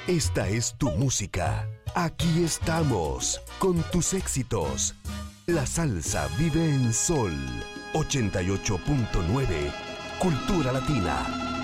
Esta es tu música. Aquí estamos, con tus éxitos. La salsa vive en Sol 88.9, Cultura Latina.